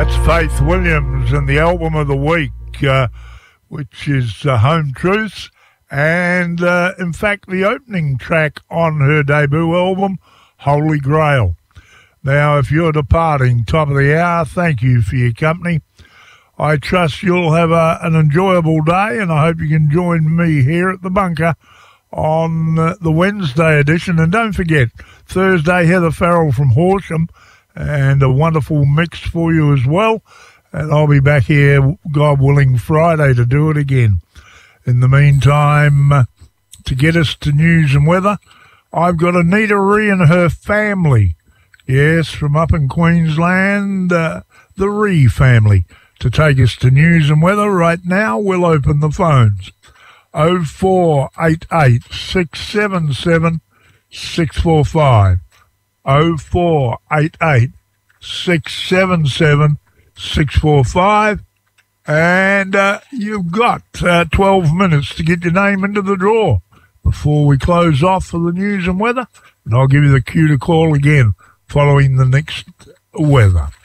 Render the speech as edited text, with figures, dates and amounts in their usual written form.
That's Faith Williams and the album of the week, which is Home Truths, and in fact the opening track on her debut album, Holy Grail. Now, if you're departing top of the hour, thank you for your company. I trust you'll have an enjoyable day, and I hope you can join me here at the bunker on the Wednesday edition. And don't forget, Thursday, Heather Farrell from Horsham, and a wonderful mix for you as well. And I'll be back here, God willing, Friday to do it again. In the meantime, to get us to news and weather, I've got Anita Ree and her family. Yes, from up in Queensland, the Ree family, to take us to news and weather. Right now, we'll open the phones. 0488 677 645. 0488 677 645. And you've got 12 minutes to get your name into the draw before we close off for the news and weather. And I'll give you the cue to call again following the next weather.